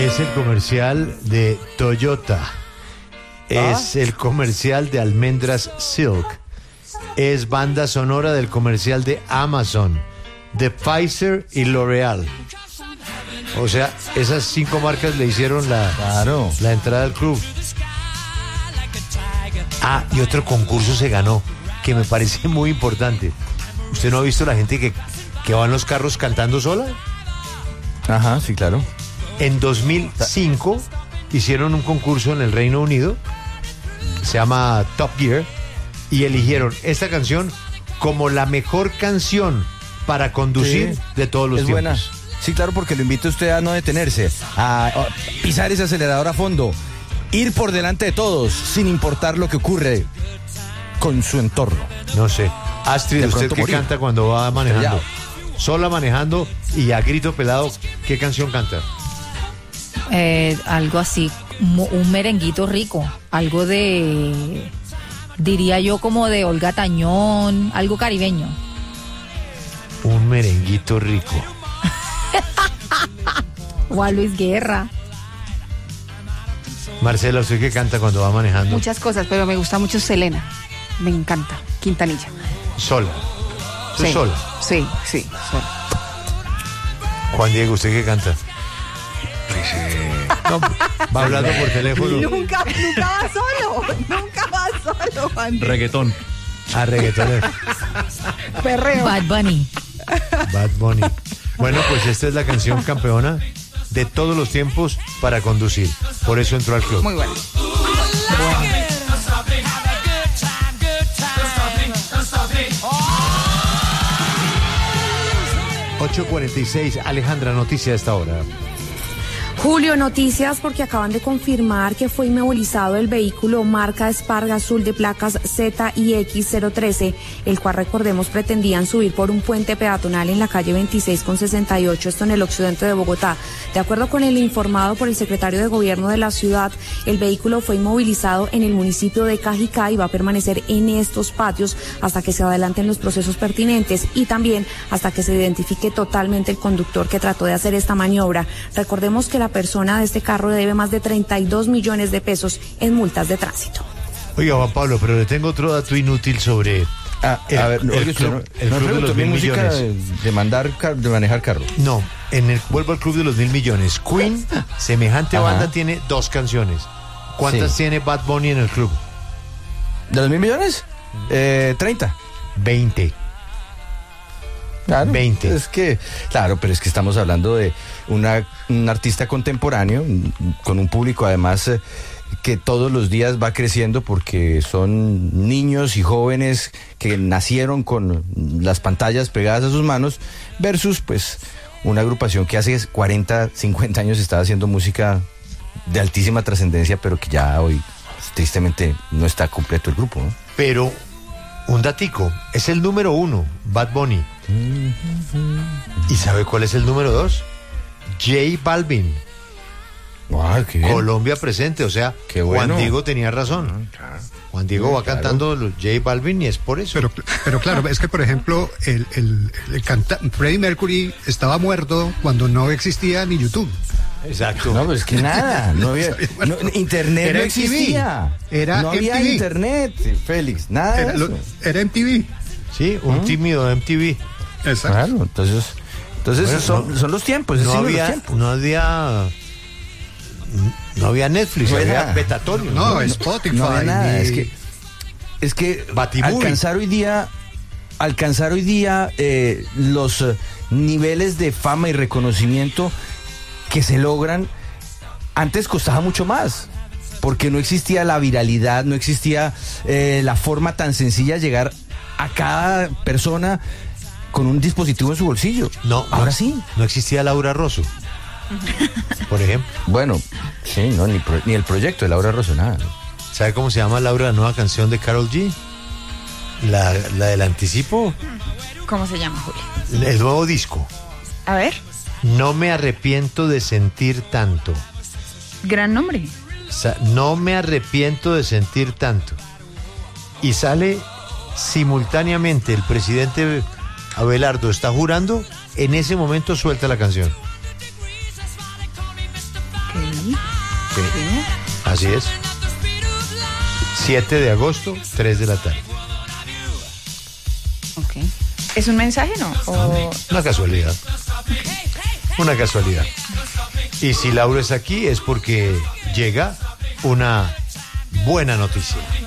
Es el comercial de Toyota. Es el comercial de Almendras Silk. Es banda sonora del comercial de Amazon, de Pfizer y L'Oreal. O sea, esas 5 marcas le hicieron la entrada al club. Ah, y otro concurso se ganó, que me parece muy importante. ¿Usted no ha visto la gente que va en los carros cantando sola? Ajá, sí, claro. En 2005 hicieron un concurso en el Reino Unido, se llama Top Gear, y eligieron esta canción como la mejor canción para conducir de todos los tiempos. Buena. Sí, claro, porque lo invito a usted a no detenerse, a pisar ese acelerador a fondo, ir por delante de todos, sin importar lo que ocurre con su entorno. No sé. Astrid, ¿usted qué canta cuando va manejando? Sola manejando y a grito pelado, ¿qué canción canta? Algo así, un merenguito rico, algo de, diría yo, como de Olga Tañón, algo caribeño. Un merenguito rico. O a Luis Guerra. Marcela, ¿usted qué canta cuando va manejando? Muchas cosas, pero me gusta mucho Selena. Me encanta. Quintanilla. Sola. Sí. ¿Sola? Sí, sola. Juan Diego, ¿usted qué canta? No, va hablando por teléfono. Nunca va solo, Juan. Reggaetón. Reggaetón. Perreo. Bad Bunny. Bad Bunny. Bueno, pues esta es la canción campeona de todos los tiempos para conducir. Por eso entró al club. Muy bueno. 8:46, Alejandra, noticia a esta hora. Julio, noticias porque acaban de confirmar que fue inmovilizado el vehículo marca Esparga Azul de placas Z y X013, el cual, recordemos, pretendían subir por un puente peatonal en la calle 26 con 68, esto en el occidente de Bogotá. De acuerdo con el informado por el secretario de Gobierno de la ciudad, el vehículo fue inmovilizado en el municipio de Cajicá y va a permanecer en estos patios hasta que se adelanten los procesos pertinentes y también hasta que se identifique totalmente el conductor que trató de hacer esta maniobra. Recordemos que la persona de este carro debe más de 32 millones de pesos en multas de tránsito. Oiga, Juan Pablo, pero le tengo otro dato inútil sobre el club de los 1.000 millones. De manejar carro. No, vuelvo al club de los 1.000 millones. Queen, semejante banda, tiene 2 canciones. ¿Cuántas tiene Bad Bunny en el club? ¿De los 1.000 millones? 30. 20. Claro, 20. Pero es que estamos hablando de un artista contemporáneo, con un público además que todos los días va creciendo porque son niños y jóvenes que nacieron con las pantallas pegadas a sus manos, versus pues una agrupación que hace 40, 50 años estaba haciendo música de altísima trascendencia, pero que ya hoy tristemente no está completo el grupo, ¿no? Pero un datico, es el número 1, Bad Bunny. ¿Y sabe cuál es el número 2? J Balvin. Qué bien. Colombia presente, o sea, qué bueno. Juan Diego tenía razón. Juan Diego va cantando los J Balvin y es por eso. Pero claro, es que por ejemplo, el Freddie Mercury estaba muerto cuando no existía ni YouTube. Exacto. No, pues es que nada, no había internet, era no existía. No había MTV. Internet, Félix, nada de eso. Era MTV. Sí, un tímido MTV. Exacto. Claro, entonces bueno, son los tiempos. No había Netflix, no había Betatorio. No, Spotify. No había nada. Es que alcanzar hoy día los niveles de fama y reconocimiento que se logran, antes costaba mucho más, porque no existía la viralidad, no existía la forma tan sencilla de llegar a cada persona con un dispositivo en su bolsillo. Ahora sí. No existía Laura Rosso, por ejemplo. Bueno, sí, no, ni el proyecto de Laura Rosso, nada. ¿Sabe cómo se llama, Laura, la nueva canción de Karol G? La del anticipo. ¿Cómo se llama, Julio? El nuevo disco. A ver. No me arrepiento de sentir tanto. Gran nombre. No me arrepiento de sentir tanto. Y sale simultáneamente el presidente Abelardo está jurando, en ese momento suelta la canción. Sí, así es. 7 de agosto, 3 de la tarde. Ok. ¿Es un mensaje, no? O... Una casualidad. Una casualidad. Y si Laura es aquí es porque llega una buena noticia.